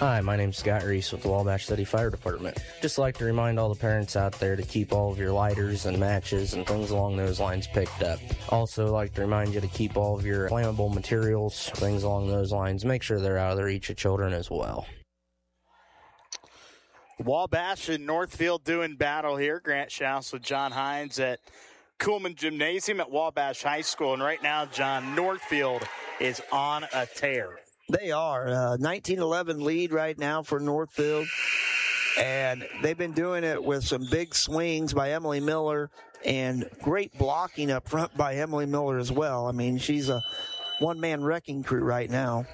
Hi, my name's Scott Reese with the Wabash City Fire Department. Just like to remind all the parents out there to keep all of your lighters and matches and things along those lines picked up. Also like to remind you to keep all of your flammable materials, things along those lines. Make sure they're out of the reach of children as well. Wabash and Northfield doing battle here. Grant Schaus with John Hines at Kuhlman Gymnasium at Wabash High School. And right now, John, Northfield is on a tear. They are. 19-11 lead right now for Northfield. And they've been doing it with some big swings by Emily Miller and great blocking up front by Emily Miller as well. I mean, she's a one-man wrecking crew right now.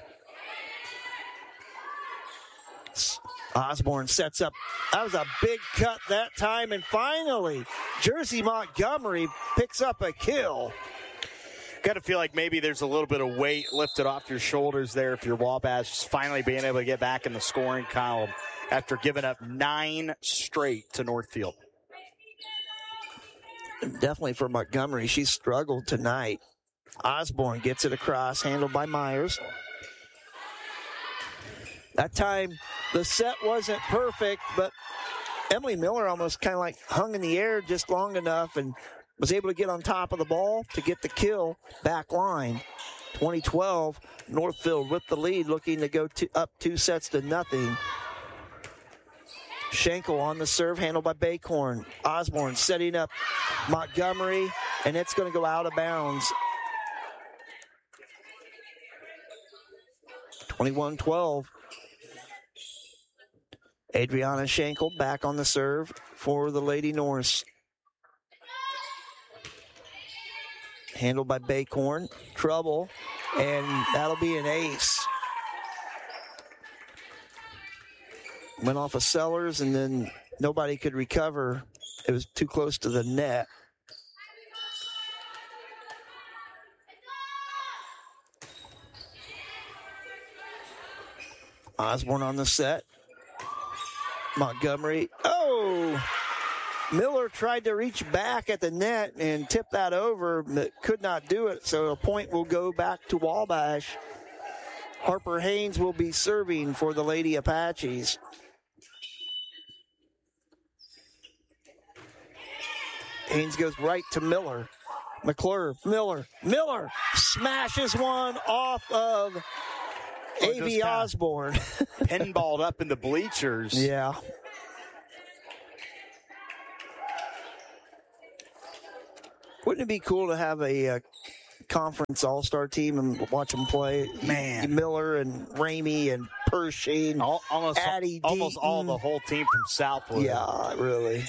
Osborne sets up. That was a big cut that time. And finally, Jersey Montgomery picks up a kill. Got to feel like maybe there's a little bit of weight lifted off your shoulders there if you're Wabash finally being able to get back in the scoring column after giving up 9 straight to Northfield. Definitely for Montgomery. She struggled tonight. Osborne gets it across, handled by Myers. That time, the set wasn't perfect, but Emily Miller almost kind of like hung in the air just long enough and was able to get on top of the ball to get the kill back line. 2012, Northfield with the lead, looking to go up 2-0. Schenkel on the serve, handled by Baycorn. Osborne setting up Montgomery, and it's going to go out of bounds. 21-12. Adriana Schenkel back on the serve for the Lady Norse. Handled by Baycorn. Trouble, and that'll be an ace. Went off of Sellers, and then nobody could recover. It was too close to the net. Osborne on the set. Montgomery. Oh! Miller tried to reach back at the net and tip that over, but could not do it, so a point will go back to Wabash. Harper Haynes will be serving for the Lady Apaches. Haynes goes right to Miller. McClure, Miller smashes one off of A.V. Osborne. Pinballed up in the bleachers. Yeah. Wouldn't it be cool to have a conference all-star team and watch them play? Man. Miller and Ramey and Pershing, Addie almost Deaton. all the whole team from Southwood. Yeah, really.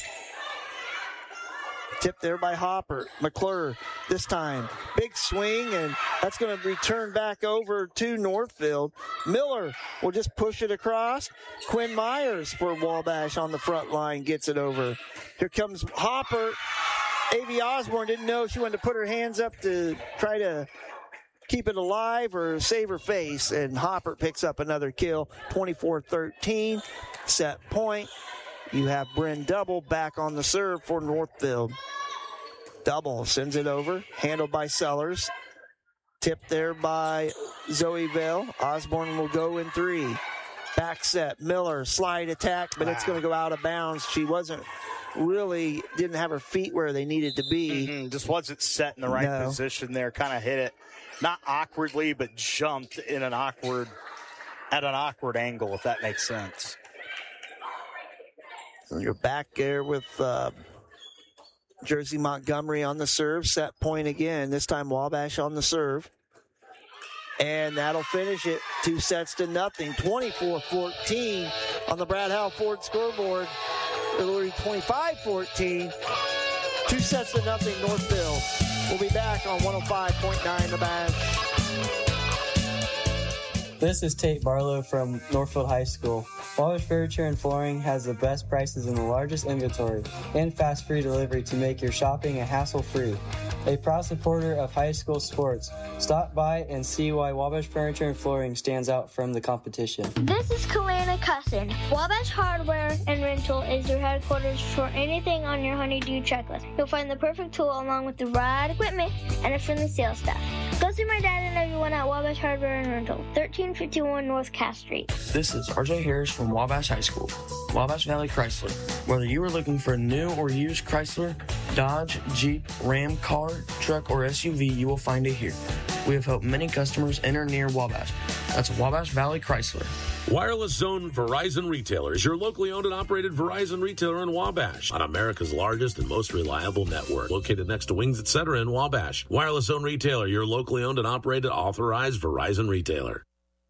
Tipped there by Hopper. McClure this time. Big swing, and that's going to return back over to Northfield. Miller will just push it across. Quinn Myers for Wabash on the front line gets it over. Here comes Hopper. A.V. Osborne didn't know she wanted to put her hands up to try to keep it alive or save her face, and Hopper picks up another kill. 24-13, set point. You have Bryn Double back on the serve for Northfield. Double sends it over, handled by Sellers. Tipped there by Zoe Vale. Osborne will go in 3. Back set, Miller, slide attack, but it's going to go out of bounds. She didn't have her feet where they needed to be. Just wasn't set in the right position there. Kind of hit it, not awkwardly, but jumped at an awkward angle, if that makes sense. And you're back there with Jersey Montgomery on the serve. Set point again. This time Wabash on the serve. And that'll finish it 2-0. 24-14 on the Brad Howell Ford scoreboard. It'll be 25-14. 2-0 Northfield. We'll be back on 105.9 The Bash. This is Tate Barlow from Northfield High School. Wabash Furniture and Flooring has the best prices and the largest inventory and fast free delivery to make your shopping a hassle-free. A proud supporter of high school sports. Stop by and see why Wabash Furniture and Flooring stands out from the competition. This is Kalana Cussin. Wabash Hardware and Rental is your headquarters for anything on your honeydew checklist. You'll find the perfect tool along with the right equipment and a friendly sales staff. Go Go see my dad and everyone at Wabash Hardware and Rental, 1351 North Cass Street. This is RJ Harris from Wabash High School, Wabash Valley Chrysler. Whether you are looking for a new or used Chrysler, Dodge, Jeep, Ram, car, truck, or SUV, you will find it here. We have helped many customers enter near Wabash. That's Wabash Valley Chrysler. Wireless Zone Verizon Retailer is your locally owned and operated Verizon retailer in Wabash on America's largest and most reliable network. Located next to Wings Etc. in Wabash. Wireless Zone Retailer, your locally owned and operated authorized Verizon retailer.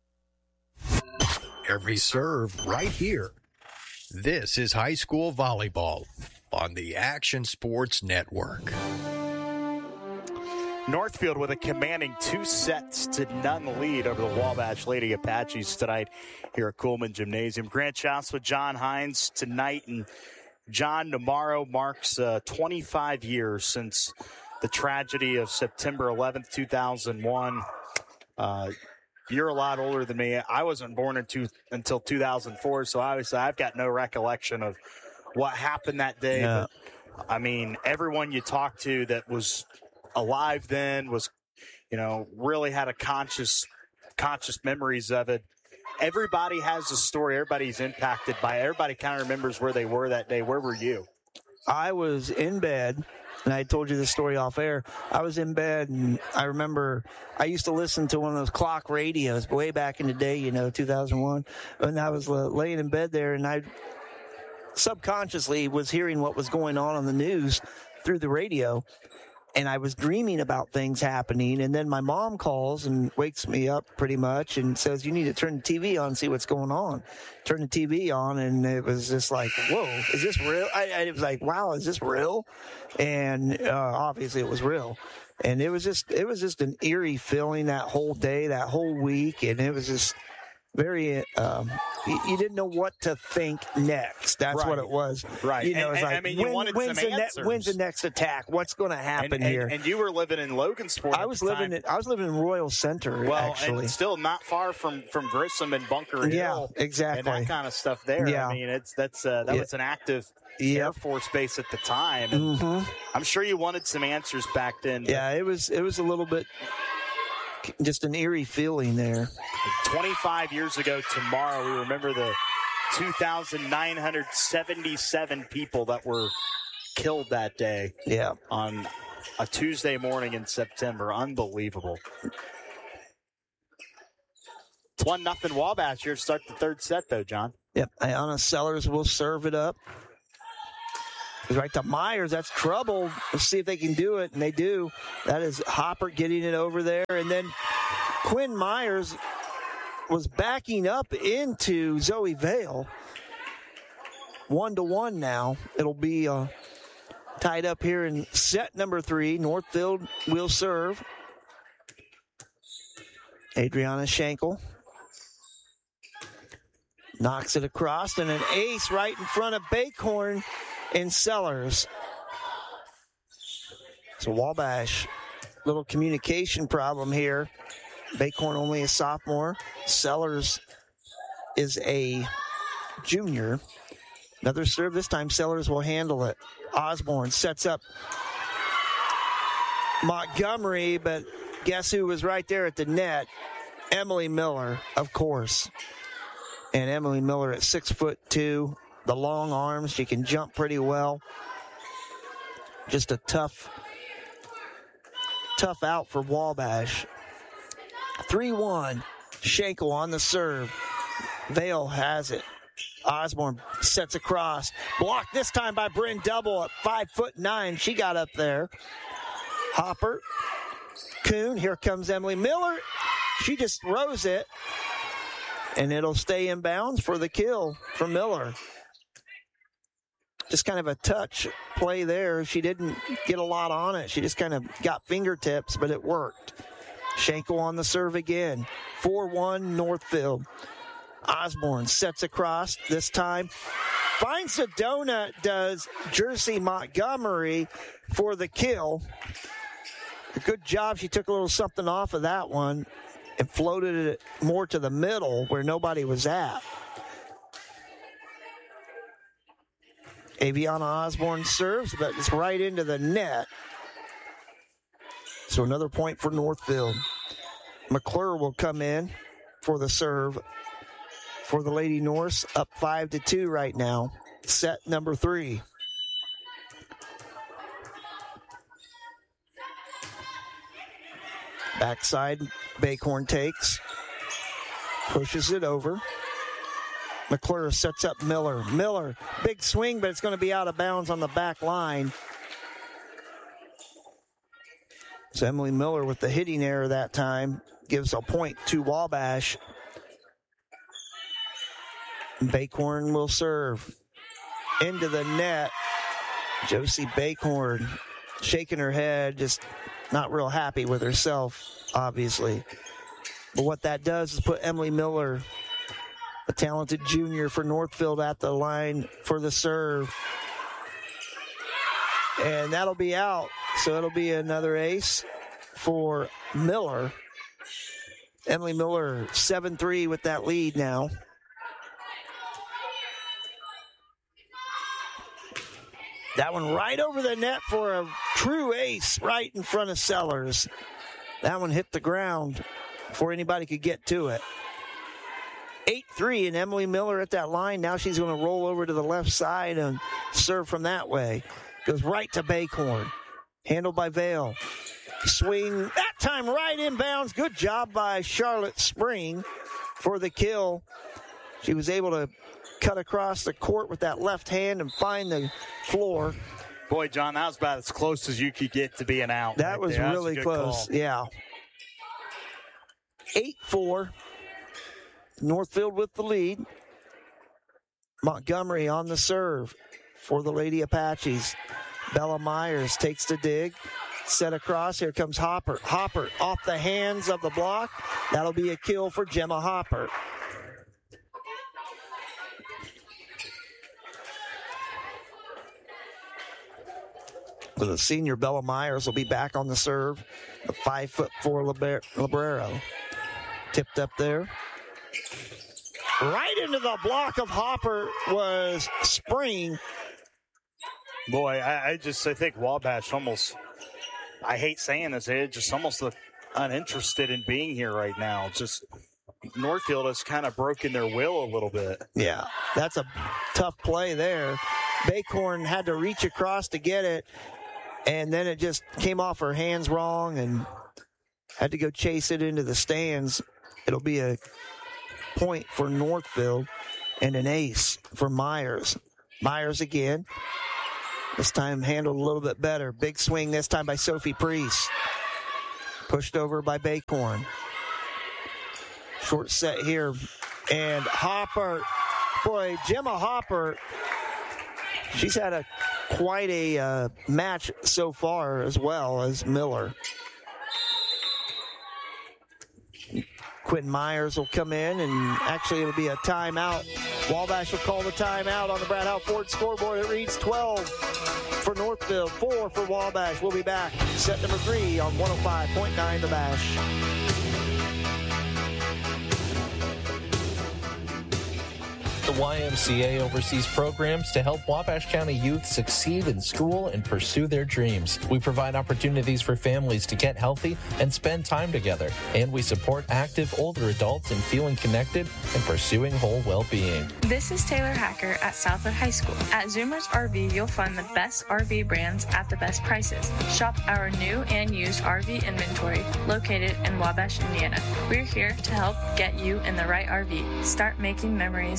Every serve right here. This is high school volleyball on the Action Sports Network. Northfield with a commanding 2-0 lead over the Wabash Lady Apaches tonight here at Coleman Gymnasium. Grant Shouse with John Hines tonight. And John, tomorrow marks 25 years since the tragedy of September 11th, 2001. You're a lot older than me. I wasn't born until 2004, so obviously I've got no recollection of what happened that day. Yeah. But, I mean, everyone you talked to that was alive then was, really had a conscious memories of it. Everybody has a story. Everybody's impacted by it. Everybody kind of remembers where they were that day. Where were you? I was in bed, and I told you this story off air. I was in bed, and I remember I used to listen to one of those clock radios way back in the day, 2001. And I was laying in bed there, and I subconsciously was hearing what was going on the news through the radio. And I was dreaming about things happening. And then my mom calls and wakes me up pretty much and says, you need to turn the TV on and see what's going on. Turn the TV on, and it was just like, whoa, is this real? It was like, wow, is this real? And obviously it was real. And it was just an eerie feeling that whole day, that whole week. And it was just very, you didn't know what to think next. That's right. What it was. Right. It's like, you wanted some answers. When's the next attack? What's going to happen here? And you were living in Logansport. I was living in Royal Center. Well, actually, and still not far from Grissom and Bunker Hill. Yeah, exactly. And that kind of stuff there. Yeah. I mean, that was an active Air Force base at the time. And I'm sure you wanted some answers back then. Yeah, it was a little bit just an eerie feeling there. 25 years ago tomorrow, we remember the 2,977 people that were killed that day. Yeah. On a Tuesday morning in September. Unbelievable. It's 1-0 Wabash here to start the third set, though, John. Yep. Ayanna Sellers will serve it up. It's right to Myers. That's trouble. Let's see if they can do it, and they do. That is Hopper getting it over there. And then Quinn Myers was backing up into Zoe Vale. 1-1 now. It'll be tied up here in set number 3. Northfield will serve. Adriana Schenkel knocks it across, and an ace right in front of Bakhorn and Sellers. So Wabash, little communication problem here. Bakhorn only a sophomore. Sellers is a junior. Another serve. This time Sellers will handle it. Osborne sets up Montgomery, but guess who was right there at the net? Emily Miller, of course. And Emily Miller at 6'2", the long arms. She can jump pretty well. Just a tough out for Wabash. 3-1. Schenkel on the serve. Vale has it. Osborne sets across. Blocked this time by Bryn Double at 5'9". She got up there. Hopper. Kuhn. Here comes Emily Miller. She just throws it. And it'll stay in bounds for the kill from Miller. Just kind of a touch play there. She didn't get a lot on it. She just kind of got fingertips, but it worked. Schenkel on the serve again. 4-1 Northfield. Osborne sets across this time. Finds the donut, does Jersey Montgomery for the kill. A good job. She took a little something off of that one and floated it more to the middle where nobody was at. Aviana Osborne serves, but it's right into the net. So another point for Northfield. McClure will come in for the serve for the Lady Norse, up 5-2 right now. Set number 3. Backside, Bakhorn takes, pushes it over. McClure sets up Miller. Miller, big swing, but it's going to be out of bounds on the back line. So Emily Miller with the hitting error that time gives a point to Wabash. Bakhorn will serve into the net. Josie Bakhorn shaking her head, just not real happy with herself, obviously. But what that does is put Emily Miller, a talented junior for Northfield, at the line for the serve. And that'll be out. So it'll be another ace for Miller. Emily Miller, 7-3 with that lead now. That one right over the net for a true ace right in front of Sellers. That one hit the ground before anybody could get to it. 8-3, and Emily Miller at that line. Now she's going to roll over to the left side and serve from that way. Goes right to Bakhorn. Handled by Vale. Swing, that time right inbounds. Good job by Charlotte Spring for the kill. She was able to cut across the court with that left hand and find the floor. Boy, John, that was about as close as you could get to being out. That was really close. Call. Yeah. 8-4. Northfield with the lead. Montgomery on the serve for the Lady Apaches. Bella Myers takes the dig. Set across. Here comes Hopper. Hopper off the hands of the block. That'll be a kill for Gemma Hopper. The senior Bella Myers will be back on the serve. The 5'4" Librero. Tipped up there. Right into the block of Hopper was Spring. Boy, I think Wabash almost, I hate saying this, they just almost look uninterested in being here right now. Just Northfield has kind of broken their will a little bit. Yeah, that's a tough play there. Bakhorn had to reach across to get it, and then it just came off her hands wrong and had to go chase it into the stands. It'll be a point for Northfield and an ace for Myers. Myers again. This time handled a little bit better. Big swing this time by Sophie Priest. Pushed over by Bakhorn. Short set here. And Hopper. Boy, Gemma Hopper, she's had quite a match so far as well as Miller. Quentin Myers will come in, and actually it'll be a timeout. Wabash will call the timeout on the Brad Howe Ford scoreboard. It reads 12 for Northfield, 4 for Wabash. We'll be back. Set number 3 on 105.9 The Bash. The YMCA oversees programs to help Wabash County youth succeed in school and pursue their dreams. We provide opportunities for families to get healthy and spend time together. And we support active older adults in feeling connected and pursuing whole well-being. This is Taylor Hacker at Southwood High School. At Zoomer's RV, you'll find the best RV brands at the best prices. Shop our new and used RV inventory located in Wabash, Indiana. We're here to help get you in the right RV. Start making memories